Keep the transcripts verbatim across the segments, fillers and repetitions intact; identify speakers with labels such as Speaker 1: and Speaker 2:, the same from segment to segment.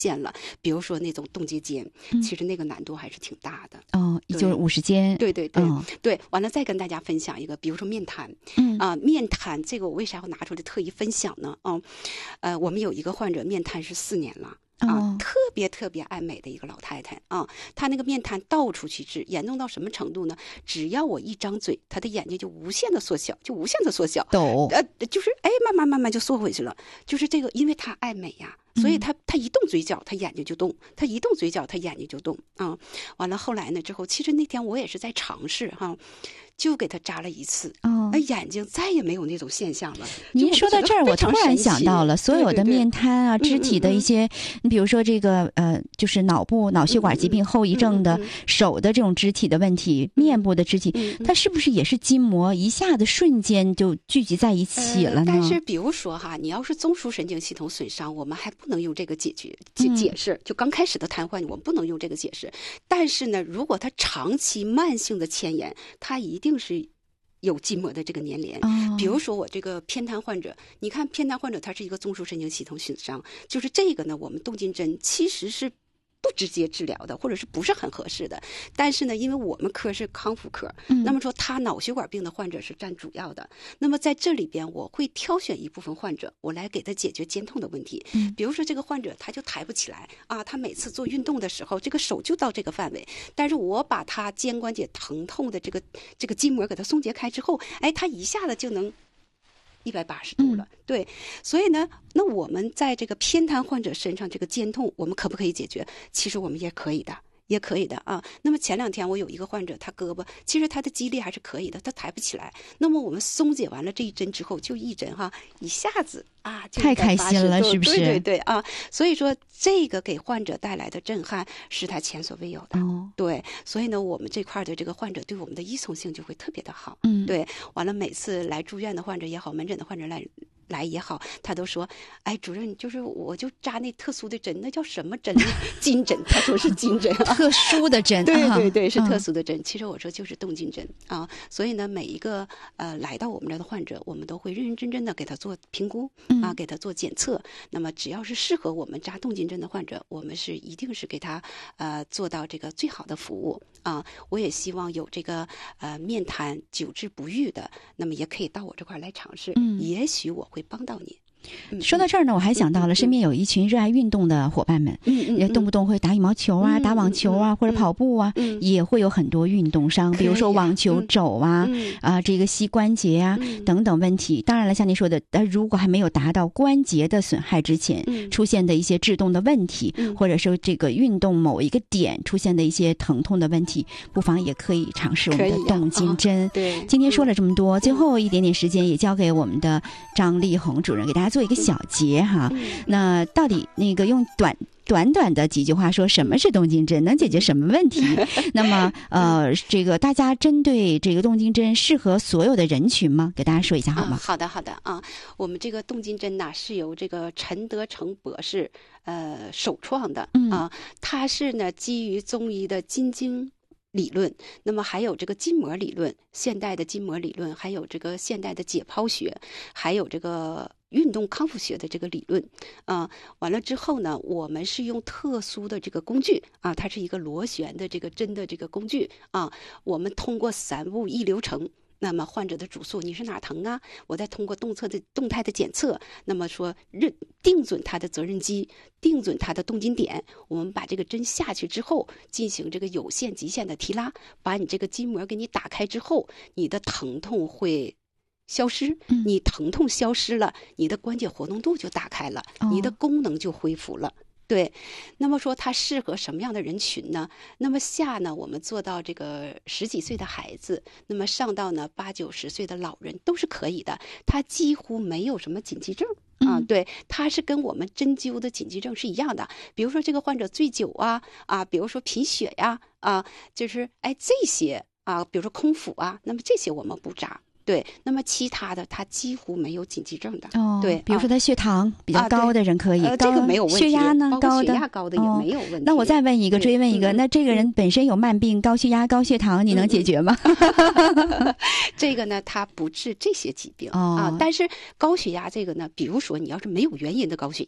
Speaker 1: 见了，比如说那种冻结肩，
Speaker 2: 嗯、
Speaker 1: 其实那个难度还是挺大的。
Speaker 2: 哦，就是五十肩。
Speaker 1: 对对对、
Speaker 2: 哦、
Speaker 1: 对，完了再跟大家分享一个，比如说面瘫。
Speaker 2: 嗯
Speaker 1: 啊、呃，面瘫这个我为啥要拿出来特意分享呢？嗯、呃，我们有一个患者面瘫是四年了。啊、
Speaker 2: 哦，
Speaker 1: 特别特别爱美的一个老太太啊，她那个面瘫到处去治，严重到什么程度呢？只要我一张嘴，她的眼睛就无限的缩小，就无限的缩小，
Speaker 2: 抖，
Speaker 1: 呃，就是哎，慢慢慢慢就缩回去了。就是这个，因为她爱美呀，所以她她一动嘴角，她眼睛就动；她一动嘴角，她眼睛就动啊。完了后来呢之后，其实那天我也是在尝试哈。就给他扎了一次，
Speaker 2: 哦，
Speaker 1: 那眼睛再也没有那种现象了。
Speaker 2: 您说到这儿，我突然想到了，所有的面瘫啊、肢体的一些，你比如说这个呃，就是脑部脑血管疾病后遗症的、手的这种肢体的问题、面部的肢体，它是不是也是筋膜一下子瞬间就聚集在一起了呢？
Speaker 1: 但是比如说哈，你要是中枢神经系统损伤，我们还不能用这个解决解解释。就刚开始的瘫痪，我们不能用这个解释。但是呢，如果它长期慢性的牵延，它一定是有筋膜的这个粘连。
Speaker 2: 哦、
Speaker 1: 比如说我这个偏瘫患者，你看偏瘫患者他是一个中枢神经系统损伤，就是这个呢，我们动筋针其实是不直接治疗的，或者是不是很合适的。但是呢，因为我们科是康复科，
Speaker 2: 嗯、
Speaker 1: 那么说他脑血管病的患者是占主要的。那么在这里边，我会挑选一部分患者，我来给他解决肩痛的问题。
Speaker 2: 嗯、
Speaker 1: 比如说这个患者他就抬不起来啊，他每次做运动的时候，这个手就到这个范围，但是我把他肩关节疼痛的这个这个筋膜给他松解开之后，哎，他一下子就能一百八十度了。
Speaker 2: 嗯、
Speaker 1: 对，所以呢，那我们在这个偏瘫患者身上这个肩痛，我们可不可以解决？其实我们也可以的。也可以的啊。那么前两天我有一个患者，他胳膊其实他的肌力还是可以的，他抬不起来。那么我们松解完了这一针之后，就一针哈，一下子啊，就
Speaker 2: 太开心了，是不是？
Speaker 1: 对对对啊，所以说这个给患者带来的震撼是他前所未有的。
Speaker 2: 哦，
Speaker 1: 对，所以呢，我们这块的这个患者对我们的依从性就会特别的好。
Speaker 2: 嗯，
Speaker 1: 对，完了每次来住院的患者也好，门诊的患者来。来也好，他都说，哎，主任，就是我就扎那特殊的针，那叫什么针？金针，他说是金针、啊，
Speaker 2: 特殊的针，
Speaker 1: 对对对，是特殊的针。嗯、其实我说就是动筋针啊，所以呢，每一个呃来到我们这儿的患者，我们都会认认真真的给他做评估啊，给他做检测。那么只要是适合我们扎动筋针的患者，我们是一定是给他呃做到这个最好的服务啊。我也希望有这个呃面瘫久治不愈的，那么也可以到我这块来尝试，
Speaker 2: 嗯，
Speaker 1: 也许我会帮到你。
Speaker 2: 说到这儿呢，我还想到了身边有一群热爱运动的伙伴们，
Speaker 1: 嗯
Speaker 2: 也动不动会打羽毛球啊、
Speaker 1: 嗯、
Speaker 2: 打网球啊、嗯、或者跑步啊、
Speaker 1: 嗯，
Speaker 2: 也会有很多运动伤，比如说网球肘啊、
Speaker 1: 嗯、
Speaker 2: 啊这个膝关节啊、
Speaker 1: 嗯、
Speaker 2: 等等问题。当然了，像您说的，呃，如果还没有达到关节的损害之前，
Speaker 1: 嗯、
Speaker 2: 出现的一些制动的问题，
Speaker 1: 嗯、
Speaker 2: 或者说这个运动某一个点出现的一些疼痛的问题，不妨也可以尝试我们的动筋针。
Speaker 1: 啊、对，
Speaker 2: 今天说了这么多，最后一点点时间也交给我们的张丽红主任，给大家做一个小结。哈，
Speaker 1: 嗯、
Speaker 2: 那到底那个用短短短的几句话说什么是动筋针，能解决什么问题？那么呃，这个大家针对这个动筋针适合所有的人群吗？给大家说一下好吗？
Speaker 1: 啊、好的，好的啊，我们这个动筋针呢是由这个陈德成博士呃首创的、
Speaker 2: 嗯、
Speaker 1: 啊，它是呢基于中医的筋经理论，那么还有这个筋膜理论，现代的筋膜理论，还有这个现代的解剖学，还有这个运动康复学的这个理论啊，完了之后呢，我们是用特殊的这个工具啊，它是一个螺旋的这个针的这个工具啊，我们通过三步一流程。那么患者的主诉你是哪疼啊？我再通过动测的动态的检测，那么说认定准他的责任肌，定准他的动筋点，我们把这个针下去之后，进行这个有限极限的提拉，把你这个筋膜给你打开之后，你的疼痛会消失，你疼痛消失了，你的关节活动度就打开了，
Speaker 2: 哦、
Speaker 1: 你的功能就恢复了。对，那么说它适合什么样的人群呢？那么下呢，我们做到这个十几岁的孩子，那么上到呢八九十岁的老人都是可以的。它几乎没有什么紧急症啊，对，它是跟我们针灸的紧急症是一样的。比如说这个患者醉酒啊啊，比如说贫血呀 啊, 啊，就是哎这些啊，比如说空腹啊，那么这些我们不扎。对，那么其他的他几乎没有紧急症的。
Speaker 2: 哦，
Speaker 1: 对，
Speaker 2: 比如说他血糖比较高的人可以，
Speaker 1: 啊呃、这个没有问题。
Speaker 2: 血压呢？高
Speaker 1: 的，血压高的也没有问题。
Speaker 2: 哦、那我再问一个，追问一个，嗯、那这个人本身有慢病、高血压、高血糖，你能解决吗？
Speaker 1: 嗯、这个呢，他不治这些疾病、
Speaker 2: 哦、
Speaker 1: 啊，但是高血压这个呢，比如说你要是没有原因的高血压。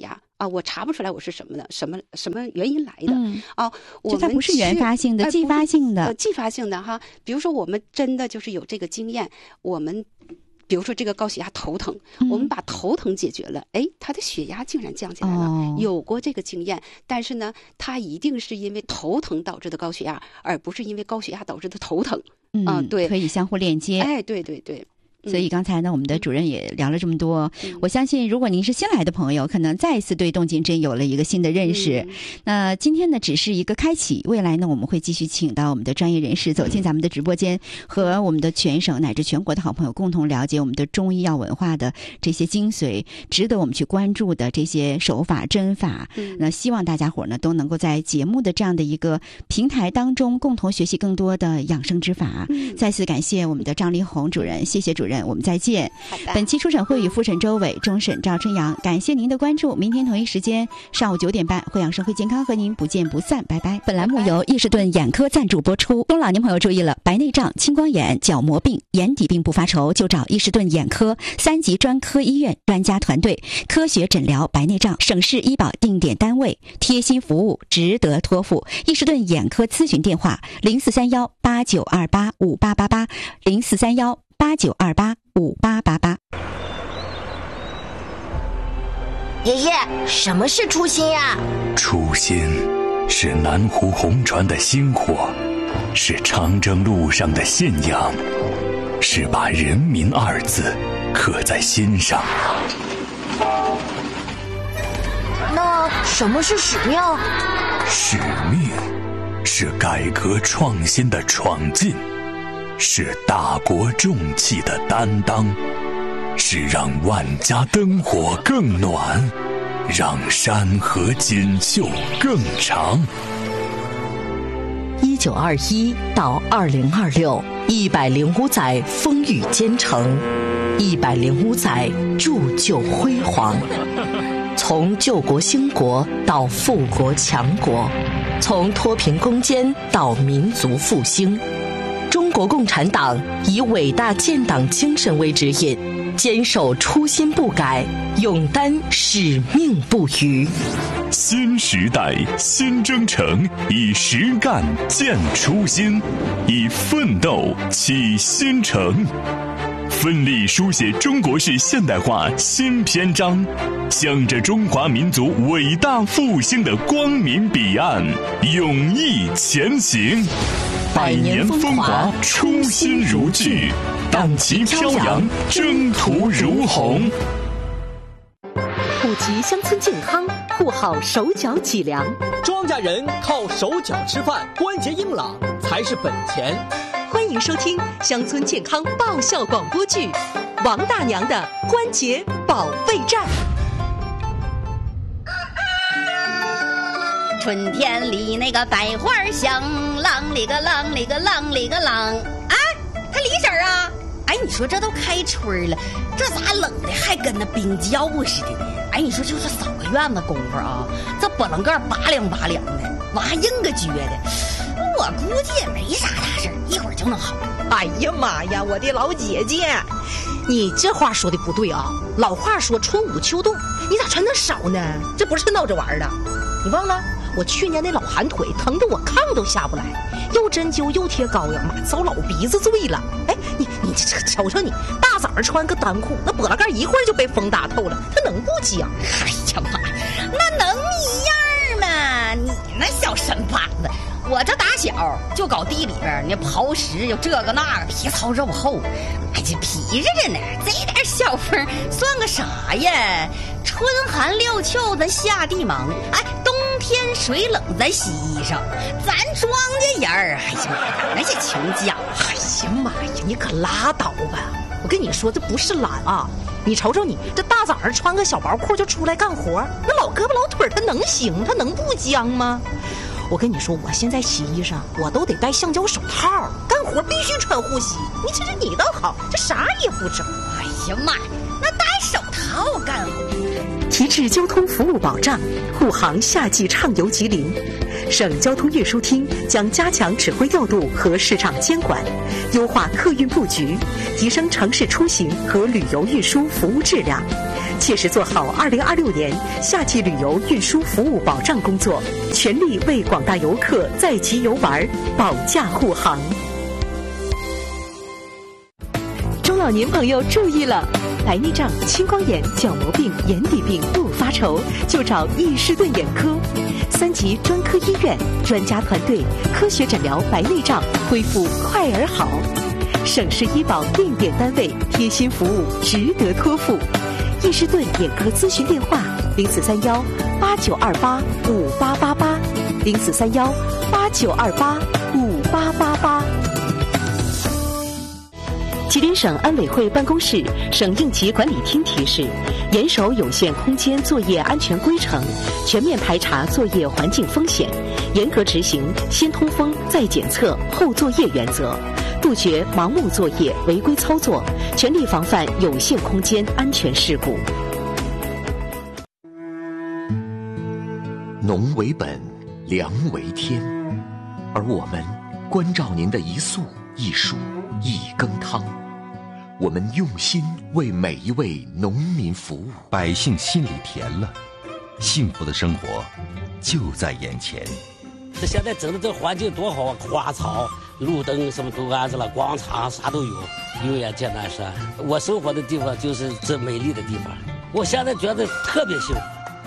Speaker 1: 啊，我查不出来我是什么的，什么什么原因来的、
Speaker 2: 嗯、
Speaker 1: 啊？我们
Speaker 2: 它不是原发性的，继发性的，
Speaker 1: 呃，继发性的哈。比如说，我们真的就是有这个经验，我们比如说这个高血压头疼，
Speaker 2: 嗯、
Speaker 1: 我们把头疼解决了，哎，他的血压竟然降下来了、
Speaker 2: 哦，
Speaker 1: 有过这个经验。但是呢，他一定是因为头疼导致的高血压，而不是因为高血压导致的头疼。
Speaker 2: 嗯、
Speaker 1: 啊，对，
Speaker 2: 可以相互链接。
Speaker 1: 哎，对对对。
Speaker 2: 所以刚才呢，我们的主任也聊了这么多。嗯、我相信，如果您是新来的朋友，可能再一次对动静针有了一个新的认识。嗯、那今天呢，只是一个开启，未来呢，我们会继续请到我们的专业人士走进咱们的直播间，和我们的全省乃至全国的好朋友共同了解我们的中医药文化的这些精髓，值得我们去关注的这些手法针法。嗯、那希望大家伙呢都能够在节目的这样的一个平台当中，共同学习更多的养生之法。嗯、再次感谢我们的张丽红主任，谢谢主任。我们再见。本期初审会与复审周伟，终审赵春阳，感谢您的关注。明天同一时间上午九点半，惠养生会健康和您不见不散，拜拜。本栏目由益士顿眼科赞助播出。中老年朋友注意了，白内障、青光眼、角膜病、眼底病不发愁，就找益士顿眼科三级专科医院专家团队，科学诊疗白内障，省市医保定点单位，贴心服务，值得托付。益士顿眼科咨询电话：零四三幺八九二八五八八八，零四三幺八九二八五八八八。
Speaker 3: 爷爷，什么是初心呀？
Speaker 4: 初心是南湖红船的薪火，是长征路上的信仰，是把人民二字刻在心上。
Speaker 3: 那什么是使命？
Speaker 4: 使命是改革创新的闯进，是大国重器的担当，是让万家灯火更暖，让山河锦绣更长。
Speaker 5: 一九二一到二零二六，一百零五载风雨兼程，一百零五载铸就辉煌。从救国兴国到富国强国，从脱贫攻坚到民族复兴。中国共产党以伟大建党精神为指引，坚守初心不改，勇担使命不渝。
Speaker 4: 新时代新征程，以实干见初心，以奋斗启新程，奋力书写中国式现代化新篇章，向着中华民族伟大复兴的光明彼岸勇毅前行。百年风华，初心如炬，党旗飘扬，征途如虹。
Speaker 5: 普及乡村健康，护好手脚脊梁。
Speaker 6: 庄稼人靠手脚吃饭，关节硬朗才是本钱。
Speaker 5: 欢迎收听乡村健康爆笑广播剧《王大娘的关节保卫战》。
Speaker 7: 春天里那个百花香，啷里个啷里个啷里个啷。哎，他李婶啊！哎，你说这都开春了，这咋冷的还跟那冰窖似的呢？哎，你说就是扫个院子功夫啊，这波棱盖拔凉拔凉的，挖硬个撅的，我估计也没啥大事，一会儿就能好。
Speaker 8: 哎呀妈呀，我的老姐姐，你这话说的不对啊！老话说春捂秋冻，你咋穿那少呢？这不是闹着玩的，你忘了？我去年那老寒腿疼得我炕都下不来，又针灸又贴膏药，妈遭老鼻子罪了。哎，你你这瞅瞅你，大早上穿个单裤，那脖子盖一会儿就被风打透了，它能不僵？
Speaker 7: 哎呀妈，那能一样吗？你那小身板子，我这打小就搞地里边那刨石，有这个那个，皮糙肉厚，哎这皮着着呢，这点小风算个啥呀？春寒料峭咱下地忙，哎冬天水冷咱洗衣裳，咱庄稼人儿，哎呀妈呀，那些穷家，
Speaker 8: 哎呀妈呀，你可拉倒吧！我跟你说，这不是懒啊！你瞅瞅你，这大早上穿个小薄裤就出来干活，那老胳膊老腿他能行？他能不僵吗？我跟你说，我现在洗衣裳，我都得戴橡胶手套，干活必须穿护膝。你这是你倒好，这啥也不整。
Speaker 7: 哎呀妈呀，那戴手套干活？
Speaker 9: 提质交通服务保障，护航夏季畅游吉林。省交通运输厅将加强指挥调度和市场监管，优化客运布局，提升城市出行和旅游运输服务质量，切实做好二零二六年夏季旅游运输服务保障工作，全力为广大游客在吉游玩保驾护航。中老年朋友注意了，白内障、青光眼、角膜病、眼底病不发愁，就找易士顿眼科。三级专科医院，专家团队科学诊疗白内障，恢复快而好。省市医保定点单位贴心服务，值得托付。易士顿眼科咨询电话：零四三幺八九二八五八八八，零四三幺八九二八五八八八。吉林省安委会办公室、省应急管理厅提示：严守有限空间作业安全规程，全面排查作业环境风险，严格执行先通风再检测后作业原则，杜绝盲目作业、违规操作，全力防范有限空间安全事故。
Speaker 10: 农为本，粮为天，而我们关照您的一粟一蔬一羹汤。我们用心为每一位农民服务，
Speaker 11: 百姓心里甜了，幸福的生活就在眼前。
Speaker 12: 这现在整的这环境多好啊，花草、路灯什么都安置了，广场啥都有，有眼见南山。我生活的地方就是这美丽的地方，我现在觉得特别幸福。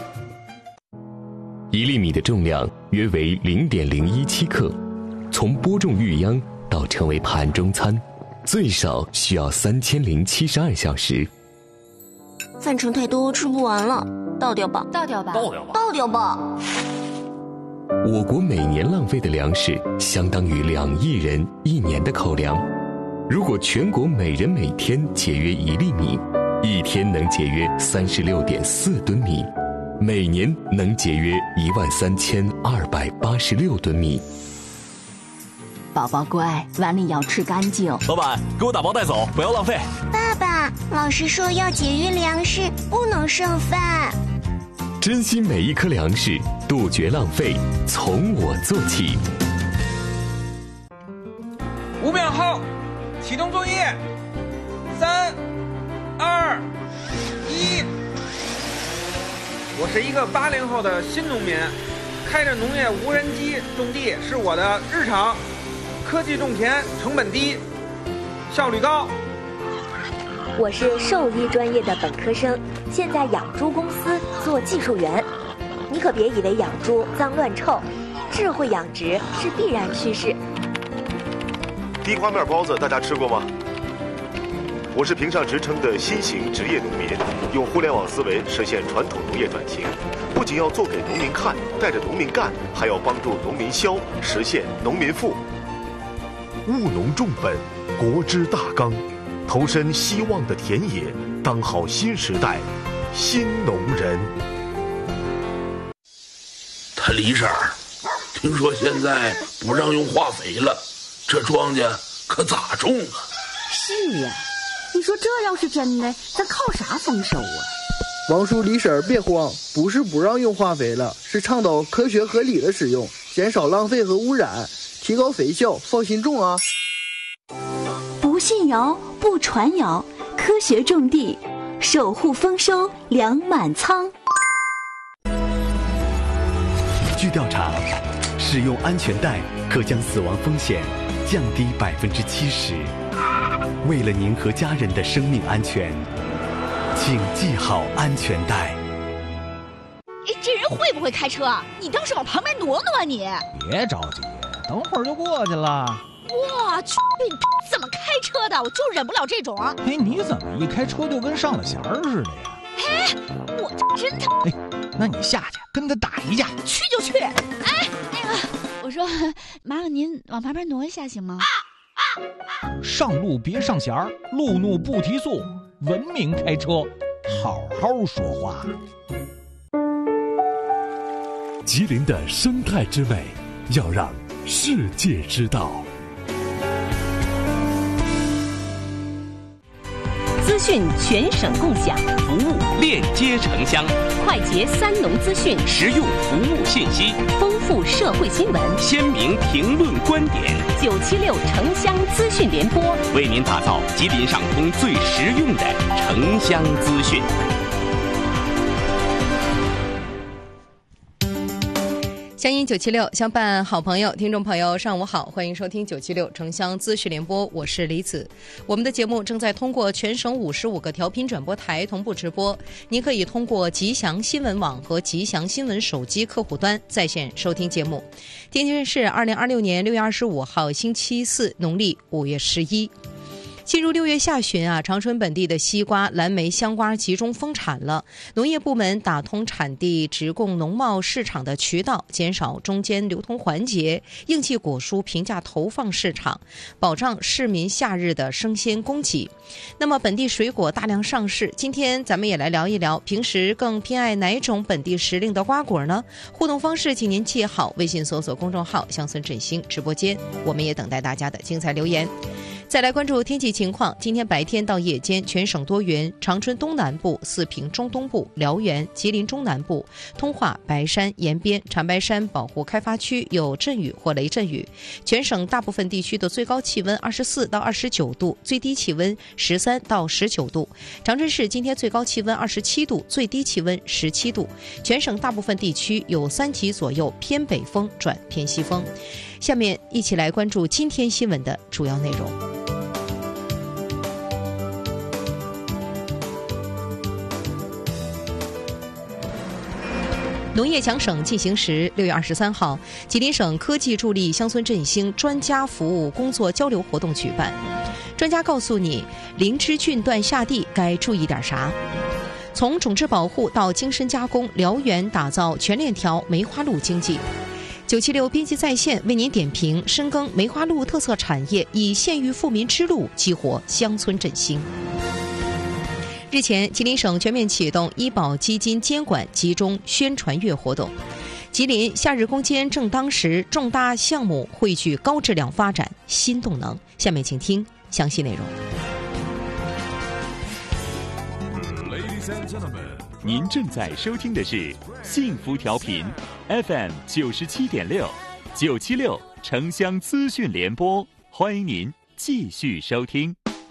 Speaker 4: 一粒米的重量约为零点零一七克，从播种育秧到成为盘中餐，最少需要三千零七十二小时。
Speaker 3: 饭盛太多，吃不完了，倒掉吧，
Speaker 13: 倒掉吧，
Speaker 12: 倒掉吧，
Speaker 3: 倒掉吧。
Speaker 4: 我国每年浪费的粮食相当于两亿人一年的口粮。如果全国每人每天节约一粒米，一天能节约三十六点四吨米，每年能节约一万三千二百八十六吨米。
Speaker 13: 宝宝乖，碗里要吃干净。
Speaker 6: 老板，给我打包带走，不要浪费。
Speaker 3: 爸爸，老师说要节约粮食，不能剩饭。
Speaker 4: 珍惜每一颗粮食，杜绝浪费，从我做起。
Speaker 14: 五秒后，启动作业。三、二、一。我是一个八零后的新农民，开着农业无人机种地是我的日常。科技种田，成本低，效率高。
Speaker 15: 我是兽医专业的本科生，现在养猪公司做技术员。你可别以为养猪脏乱臭，智慧养殖是必然趋势。
Speaker 16: 地瓜面包子大家吃过吗？我是评上职称的新型职业农民，用互联网思维实现传统农业转型，不仅要做给农民看，带着农民干，还要帮助农民消，实现农民富。务农重本，国之大纲，投身希望的田野，当好新时代新农人。
Speaker 17: 他李婶儿，听说现在不让用化肥了，这庄稼可咋种啊？
Speaker 18: 是呀，你说这要是真的，咱靠啥丰收啊？
Speaker 19: 王叔李婶儿别慌，不是不让用化肥了，是倡导科学合理的使用，减少浪费和污染，提高肥效，放心种啊！
Speaker 15: 不信谣，不传谣，科学种地，守护丰收，粮满仓。
Speaker 20: 据调查，使用安全带可将死亡风险降低百分之七十。为了您和家人的生命安全，请系好安全带。
Speaker 13: 这人会不会开车？你倒是往旁边挪挪啊你！
Speaker 6: 别着急，等会儿就过去了。
Speaker 13: 我去，你怎么开车的？我就忍不了这种。
Speaker 6: 哎，你怎么一开车就跟上了弦儿似的呀？
Speaker 13: 哎，我这真的……
Speaker 6: 哎，那你下去跟他打一架。
Speaker 13: 去就去。哎，那个，我说，麻烦您往旁边挪一下行吗？
Speaker 6: 上路别上弦儿，路怒不提速，文明开车，好好说话。
Speaker 21: 吉林的生态之美，要让世界知道。
Speaker 9: 自资讯全省共享，
Speaker 1: 服务链接城乡，
Speaker 9: 快捷三农资讯，
Speaker 1: 实用服务信息，
Speaker 9: 丰富社会新闻，
Speaker 1: 鲜明评论观点。
Speaker 9: 九七六城乡资讯联播，
Speaker 1: 为您打造吉林上通最实用的城乡资讯。
Speaker 22: 乡音九七六，相伴好朋友，听众朋友上午好，欢迎收听九七六城乡资讯联播，我是李子。我们的节目正在通过全省五十五个调频转播台同步直播，您可以通过吉祥新闻网和吉祥新闻手机客户端在线收听节目。今天是二零二六年六月二十五号星期四，农历五月十一。进入六月下旬啊，长春本地的西瓜、蓝莓、香瓜集中丰产了。农业部门打通产地直供农贸市场的渠道，减少中间流通环节，应季果蔬平价投放市场，保障市民夏日的生鲜供给。那么本地水果大量上市，今天咱们也来聊一聊，平时更偏爱哪种本地时令的瓜果呢？互动方式请您记好，微信搜索公众号乡村振兴直播间，我们也等待大家的精彩留言。再来关注天气情况，今天白天到夜间全省多云，长春东南部、四平中东部、辽源、吉林中南部、通化、白山、延边、长白山保护开发区有阵雨或雷阵雨。全省大部分地区的最高气温二十四到二十九度，最低气温十三到十九度。长春市今天最高气温二十七度，最低气温十七度。全省大部分地区有三级左右偏北风转偏西风。下面一起来关注今天新闻的主要内容。农业强省进行时，六月二十三号，吉林省科技助力乡村振兴专家服务工作交流活动举办。专家告诉你，灵芝菌段下地该注意点啥？从种质保护到精深加工，辽源打造全链条梅花鹿经济。九七六编辑在线为您点评深耕梅花鹿特色产业，以县域富民之路激活乡村振兴。日前，吉林省全面启动医保基金监管集中宣传月活动。吉林夏日攻坚正当时，重大项目汇聚高质量发展新动能。下面请听详细内容。
Speaker 4: 您正在收听的是幸福调频 F M 九十七点六，九七六城乡资讯联播，欢迎您继续收听。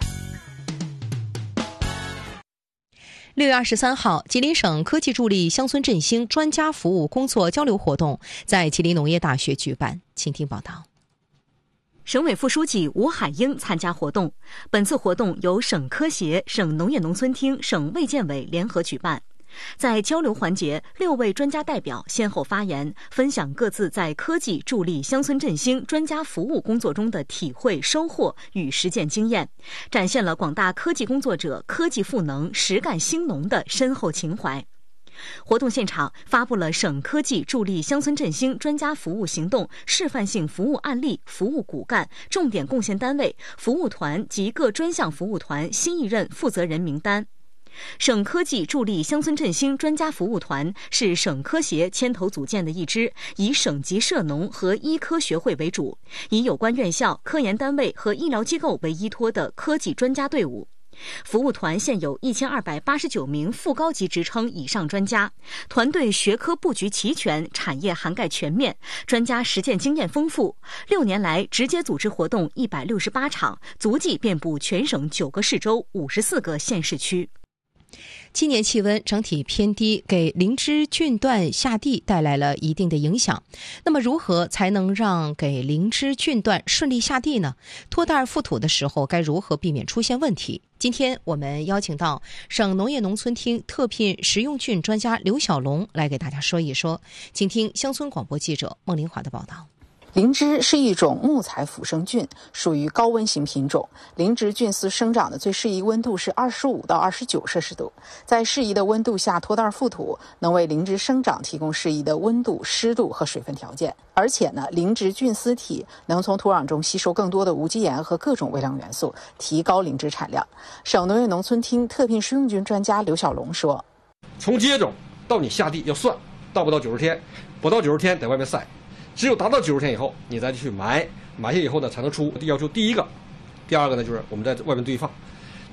Speaker 22: 六月二十三号，吉林省科技助力乡村振兴专家服务工作交流活动在吉林农业大学举办，请听报道。
Speaker 9: 省委副书记吴海英参加活动。本次活动由省科协、省农业农村厅、省卫健委联合举办。在交流环节，六位专家代表先后发言，分享各自在科技助力乡村振兴专家服务工作中的体会、收获与实践经验，展现了广大科技工作者科技赋能、实干兴农的深厚情怀。活动现场发布了省科技助力乡村振兴专家服务行动示范性服务案例、服务骨干、重点贡献单位、服务团及各专项服务团新一任负责人名单。省科技助力乡村振兴专家服务团是省科协牵头组建的一支以省级社农和医科学会为主，以有关院校、科研单位和医疗机构为依托的科技专家队伍。服务团现有一千二百八十九名副高级职称以上专家，团队学科布局齐全，产业涵盖全面，专家实践经验丰富。六年来，直接组织活动一百六十八场，足迹遍布全省九个市州、五十四个县市区。
Speaker 22: 今年气温整体偏低，给灵芝菌段下地带来了一定的影响。那么如何才能让给灵芝菌段顺利下地呢？脱袋覆土的时候该如何避免出现问题？今天我们邀请到省农业农村厅特聘食用菌专家刘小龙来给大家说一说，请听乡村广播记者孟林华的报道。
Speaker 23: 灵芝是一种木材腐生菌，属于高温型品种。灵芝菌丝生长的最适宜温度是二十五到二十九摄氏度，在适宜的温度下脱袋覆土，能为灵芝生长提供适宜的温度、湿度和水分条件。而且呢，灵芝菌丝体能从土壤中吸收更多的无机盐和各种微量元素，提高灵芝产量。省农业农村厅特聘食用菌专家刘小龙说：“
Speaker 24: 从接种到你下地要算，到不到九十天，不到九十天在外面晒。”只有达到九十天以后，你再去埋，埋下以后呢，才能出。要求第一个，第二个呢，就是我们在外面堆放。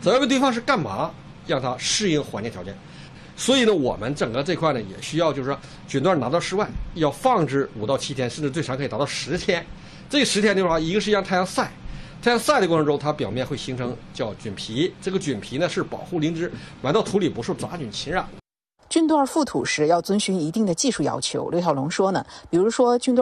Speaker 24: 在外面堆放是干嘛？让它适应环境条件。所以呢，我们整个这块呢也需要，就是说菌段拿到室外，要放置五到七天，甚至最长可以达到十天。这十天的话，一个是让太阳晒，太阳晒的过程中，它表面会形成叫菌皮，这个菌皮呢是保护灵芝埋到土里不受杂菌侵染。
Speaker 23: 菌段覆土时要遵循一定的技术要求。刘小龙说呢，比如说菌段